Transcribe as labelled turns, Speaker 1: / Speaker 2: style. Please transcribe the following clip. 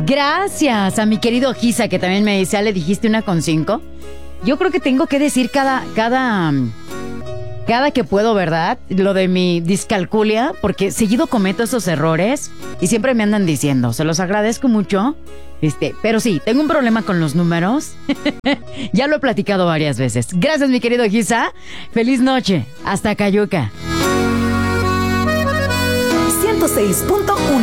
Speaker 1: Gracias a mi querido Gisa, que también me dice, ¿le dijiste 1,5? Yo creo que tengo que decir cada que puedo, ¿verdad? Lo de mi discalculia, porque seguido cometo esos errores y siempre me andan diciendo, se los agradezco mucho, pero sí, tengo un problema con los números. Ya lo he platicado varias veces. Gracias, mi querido Gisa. Feliz noche. Hasta Cayuca.
Speaker 2: 106.1